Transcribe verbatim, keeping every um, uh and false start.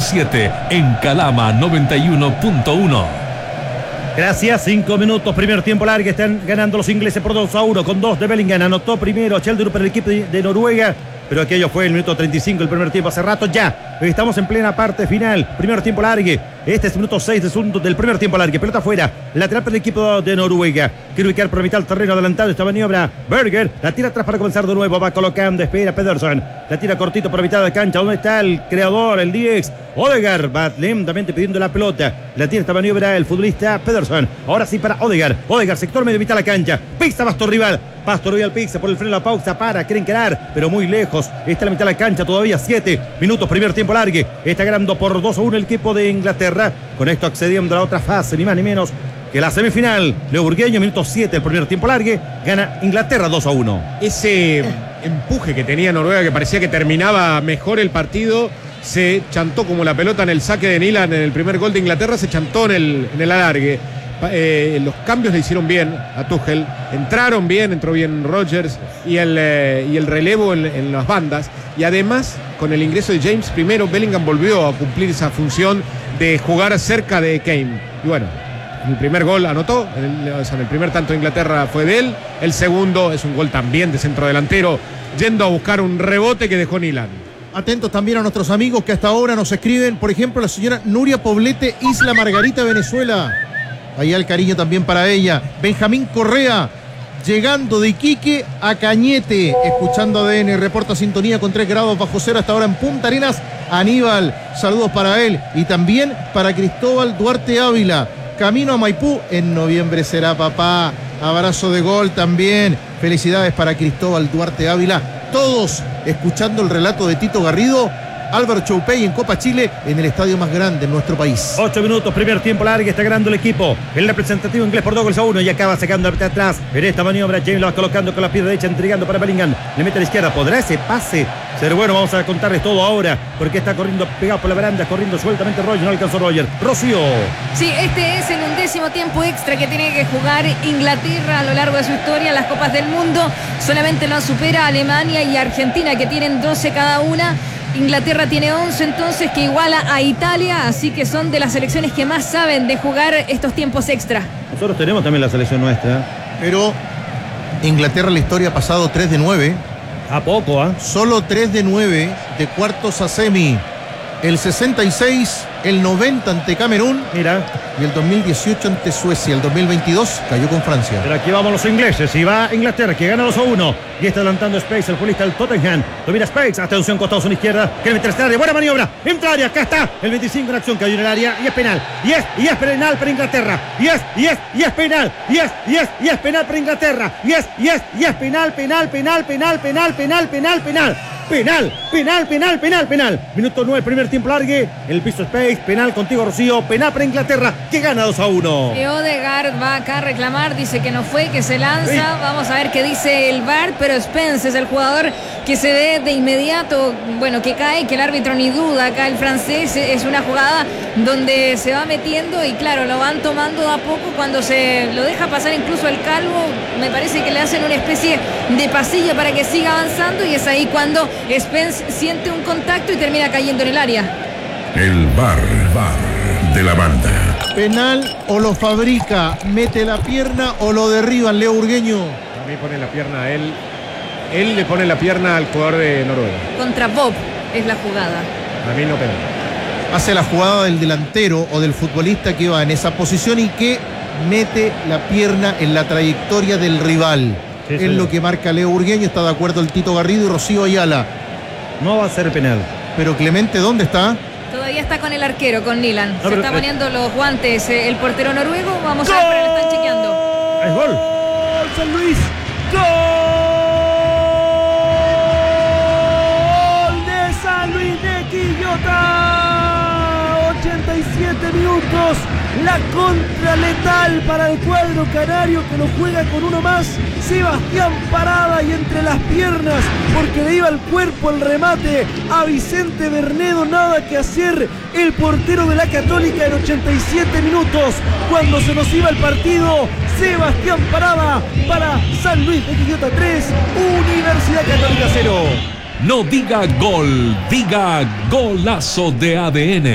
siete en Calama noventa y uno punto uno. Gracias, cinco minutos, primer tiempo largo, están ganando los ingleses por dos a uno, con dos de Bellingham, anotó primero Cheldrup para el equipo de, de Noruega, pero aquello fue el minuto treinta y cinco, el primer tiempo hace rato ya, estamos en plena parte final, primer tiempo largue, este es el minuto seis de segundo del primer tiempo largue, pelota afuera, lateral para el equipo de Noruega, quiere ubicar por mitad del terreno adelantado esta maniobra, Berger, la tira atrás para comenzar de nuevo, va colocando, espera Pedersen, la tira cortito por mitad de cancha, ¿dónde está el creador, el diez? Odegaard va lentamente pidiendo la pelota, la tira esta maniobra el futbolista Pedersen, ahora sí para Odegaard, Odegaard, sector medio mitad de la cancha, pisa Pasto rival, Pasto rival pisa por el freno de la pausa, para, quieren quedar, pero muy lejos, está la mitad de la cancha, todavía siete minutos, primer tiempo largue, está ganando por dos a uno el equipo de Inglaterra, con esto accediendo a la otra fase, ni más ni menos que la semifinal. Leo Burgueño, minuto siete, el primer tiempo largue, gana Inglaterra dos a uno. Ese empuje que tenía Noruega, que parecía que terminaba mejor el partido, se chantó como la pelota en el saque de Nilan en el primer gol de Inglaterra, se chantó en el, en el alargue. Eh, los cambios le hicieron bien a Tuchel, entraron bien, entró bien Rodgers y el, eh, y el relevo en, en las bandas, y además con el ingreso de James primero, Bellingham volvió a cumplir esa función de jugar cerca de Kane, y bueno, el primer gol anotó, el, o sea, el primer tanto de Inglaterra fue de él, el segundo es un gol también de centro delantero, yendo a buscar un rebote que dejó Nilan. Atentos también a nuestros amigos que hasta ahora nos escriben, por ejemplo la señora Nuria Poblete, Isla Margarita, Venezuela. Allá el cariño también para ella. Benjamín Correa, llegando de Iquique a Cañete, escuchando A D N, reporta sintonía con tres grados bajo cero hasta ahora en Punta Arenas. Aníbal, saludos para él. Y también para Cristóbal Duarte Ávila, camino a Maipú, en noviembre será papá. Abrazo de gol también. Felicidades para Cristóbal Duarte Ávila. Todos escuchando el relato de Tito Garrido. Álvaro Choupey en Copa Chile, en el estadio más grande en nuestro país. Ocho minutos, primer tiempo largo, está ganando el equipo. El representativo inglés por dos goles a uno y acaba sacando de atrás. En esta maniobra, James lo va colocando con la pierna derecha, entregando para Bellingham. Le mete a la izquierda, ¿podrá ese pase ser bueno? Vamos a contarles todo ahora, porque está corriendo pegado por la baranda, corriendo sueltamente Roger, no alcanzó Roger. Rocío. Sí, este es el undécimo tiempo extra que tiene que jugar Inglaterra a lo largo de su historia en las Copas del Mundo. Solamente lo supera Alemania y Argentina, que tienen doce cada una. Inglaterra tiene once, entonces, que iguala a Italia, así que son de las selecciones que más saben de jugar estos tiempos extra. Nosotros tenemos también la selección nuestra. Pero Inglaterra en la historia ha pasado tres de nueve. A poco, ¿ah? ¿eh? Solo tres de nueve de cuartos a semi. El sesenta y seis, el noventa ante Camerún. Mira. Y el dos mil dieciocho ante Suecia. El dos mil veintidós cayó con Francia. Pero aquí vamos los ingleses. Y va Inglaterra, que gana dos a uno. Y está adelantando Space, el futbolista del Tottenham. Domina Space. Atención, costado a su izquierda. Quiere meterse en el área. Buena maniobra. Entra área. Acá está. El veinticinco en acción. Cayó en el área. Y es penal. Y es, y es penal para Inglaterra. Y es, y es, y es penal. Y es, y es, y es penal para Inglaterra. Y es, y es, y es penal, penal, penal, penal, penal, penal, penal, penal. Penal, penal, penal, penal, penal. Minuto nueve, primer tiempo largue. El piso Space, penal contigo, Rocío. Penal para Inglaterra, que gana dos a uno. Y Odegaard va acá a reclamar, dice que no fue, que se lanza. Sí. Vamos a ver qué dice el V A R, pero Spence es el jugador que se ve de inmediato, bueno, que cae, que el árbitro ni duda. Acá el francés es una jugada donde se va metiendo y claro, lo van tomando a poco. Cuando se lo deja pasar incluso el calvo, me parece que le hacen una especie de pasillo para que siga avanzando, y es ahí cuando Spence siente un contacto y termina cayendo en el área. El V A R, V A R de la banda. Penal o lo fabrica, mete la pierna o lo derriban, Leo Burgueño. A mí pone la pierna a él. Él le pone la pierna al jugador de Noruega. Contra Bob es la jugada. A mí no penal. Hace la jugada del delantero o del futbolista que va en esa posición y que mete la pierna en la trayectoria del rival. Sí, es lo que marca Leo Burgueño. Está de acuerdo el Tito Garrido y Rocío Ayala. No va a ser penal. Pero Clemente, ¿dónde está? Todavía está con el arquero, con Nilan. No, Se pero, está poniendo eh, los guantes eh, el portero noruego. Vamos ¡gol! A ver, pero le están chequeando. Es gol. San Luis. Gol de San Luis de Quillota. ochenta y siete minutos. La contra letal para el cuadro canario, que lo juega con uno más. Sebastián Parada, y entre las piernas, porque le iba al cuerpo el remate a Vicente Bernedo. Nada que hacer el portero de la Católica en ochenta y siete minutos, cuando se nos iba el partido. Sebastián Parada para San Luis de Quillota tres, Universidad Católica cero. No diga gol, diga golazo de A D N.